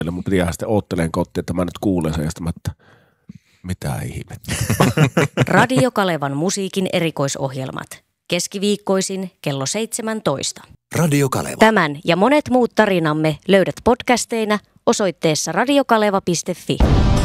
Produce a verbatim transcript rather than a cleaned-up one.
Mun piti ihan sitten ootteleen kotiin, että mä nyt kuulen sen ja sitten mä, että mitä ihmettä. Radio Kalevan musiikin erikoisohjelmat. Keskiviikkoisin kello seitsemäntoista. Radio Kaleva. Tämän ja monet muut tarinamme löydät podcasteina osoitteessa radiokaleva piste fi.